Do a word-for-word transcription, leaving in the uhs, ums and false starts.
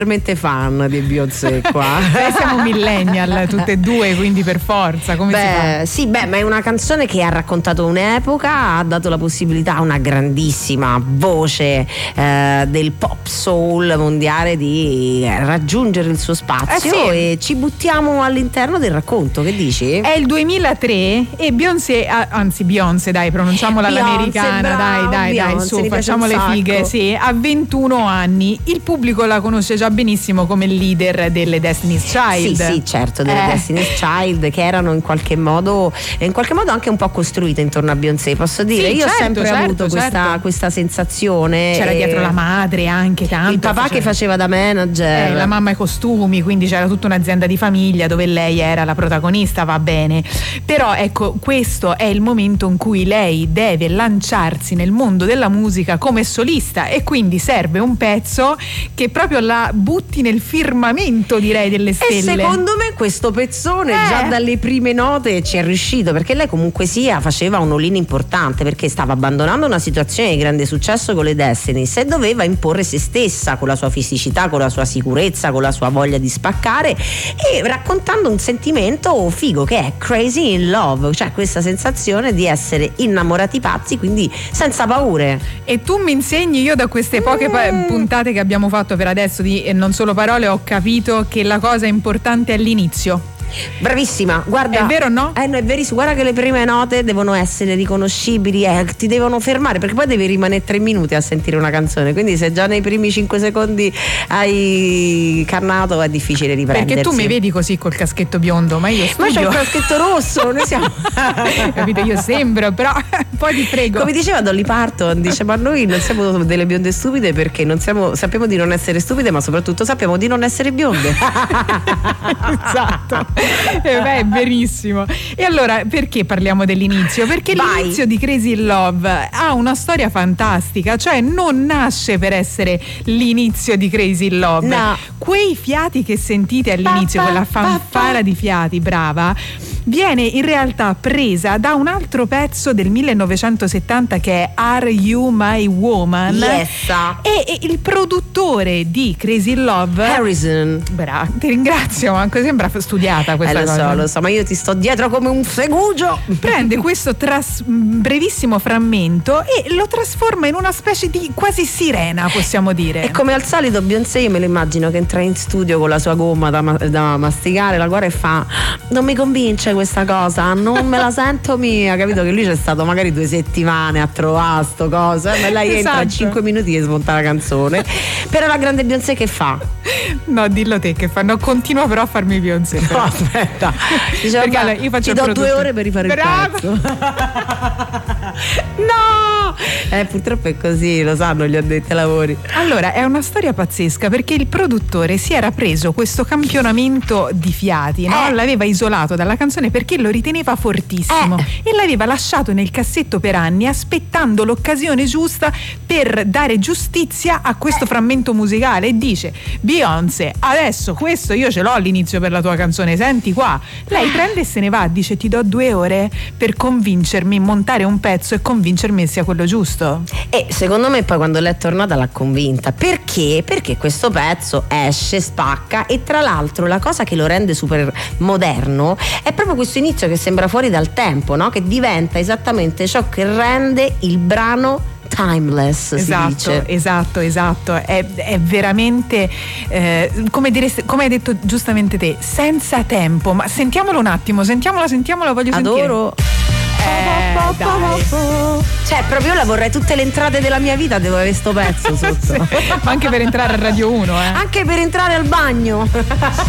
fan di Beyoncé qua. Beh, siamo millennial tutte e due, quindi per forza come beh, si fa? Sì, beh, ma è una canzone che ha raccontato un'epoca, ha dato la possibilità a una grandissima voce eh, del pop soul mondiale di raggiungere il suo spazio, eh sì. E ci buttiamo all'interno del racconto, che dici? È il duemilatré e Beyoncé, anzi Beyoncé, dai, pronunciamola all'americana, dai, dai, Beyoncé, dai, su, facciamo le fighe, sì, ha ventuno anni, il pubblico la conosce già benissimo come leader delle Destiny's Child. Sì, sì, certo, delle eh. Destiny's Child, che erano in qualche modo in qualche modo anche un po' costruite intorno a Beyoncé, posso dire. Sì, io certo, ho sempre certo, avuto certo. questa, questa sensazione. C'era dietro la madre anche tanto, il papà faceva... che faceva da manager, eh, la mamma i costumi, quindi c'era tutta un'azienda di famiglia dove lei era la protagonista, va bene. Però ecco, questo è il momento in cui lei deve lanciarsi nel mondo della musica come solista e quindi serve un pezzo che proprio la butti nel firmamento, direi, delle stelle. E secondo me questo pezzone eh. già dalle prime note ci è riuscito, perché lei comunque sia faceva un all-in importante, perché stava abbandonando una situazione di grande successo con le Destiny's e doveva imporre se stessa con la sua fisicità, con la sua sicurezza, con la sua voglia di spaccare, e raccontando un sentimento figo che è crazy in love, cioè questa sensazione di essere innamorati pazzi, quindi senza paure. E tu mi insegni, io da queste poche mm. puntate che abbiamo fatto per adesso di eh, Non Solo Parole ho capito che la cosa importante è l'inizio. Bravissima, guarda. È vero o no? Eh no, è verissimo, guarda che le prime note devono essere riconoscibili, eh, ti devono fermare, perché poi devi rimanere tre minuti a sentire una canzone, quindi se già nei primi cinque secondi hai cannato è difficile riprendersi. Perché tu mi vedi così col caschetto biondo, ma io studio. Ma c'ho il caschetto rosso, noi siamo capito, io sembro, però poi ti prego. Come diceva Dolly Parton, dice: ma noi non siamo delle bionde stupide perché non siamo, sappiamo di non essere stupide, ma soprattutto sappiamo di non essere bionde. Esatto. Eh beh, è verissimo. E allora perché parliamo dell'inizio? Perché Vai. L'inizio di Crazy in Love ha una storia fantastica, cioè non nasce per essere l'inizio di Crazy in Love. No. Quei fiati che sentite all'inizio, quella fanfara di fiati, brava, viene in realtà presa da un altro pezzo del millenovecentosettanta che è Are You My Woman? Yes. E, e il produttore di Crazy in Love, Harrison. Brava, ti ringrazio, anche sembra studiata questa eh, lo cosa. so, lo so, ma io ti sto dietro come un segugio. Prende questo tras- brevissimo frammento e lo trasforma in una specie di quasi sirena, possiamo dire. E come al solito Beyoncé, io me lo immagino che entra in studio con la sua gomma da, ma- da masticare la guarda e fa: non mi convince questa cosa, non me la sento mia. Capito che lui c'è stato magari due settimane a trovare sto cosa, e lei entra esatto. in cinque minuti e smonta la canzone. Però la grande Beyoncé che fa? No, dillo te che fa. No, continua però a farmi Beyoncé. No, aspetta, diciamo, perché allora io faccio ti do produttore. due ore per rifare Brava. il pezzo. No, eh, purtroppo è così, lo sanno gli addetti ai lavori. Allora è una storia pazzesca, perché il produttore si era preso questo campionamento di fiati, no? Eh. L'aveva isolato dalla canzone perché lo riteneva fortissimo, eh. e l'aveva lasciato nel cassetto per anni, aspettando l'occasione giusta per dare giustizia a questo frammento musicale, e dice: Beyoncé, adesso questo io ce l'ho all'inizio per la tua canzone, senti qua. Lei prende e se ne va, dice: ti do due ore per convincermi, montare un pezzo e convincermi sia quello giusto. E secondo me poi quando lei è tornata l'ha convinta. Perché? Perché questo pezzo esce, spacca, e tra l'altro la cosa che lo rende super moderno è proprio questo inizio che sembra fuori dal tempo, no? Che diventa esattamente ciò che rende il brano timeless, esatto, si dice. esatto, esatto. È, è veramente eh, come, diresti, come hai detto giustamente te, senza tempo. Ma sentiamolo un attimo, sentiamola, sentiamola, voglio Adoro. sentire. Eh, dai. Cioè proprio io la vorrei, tutte le entrate della mia vita devo avere sto pezzo sotto. Sì, ma anche per entrare a Radio uno, eh. Anche per entrare al bagno.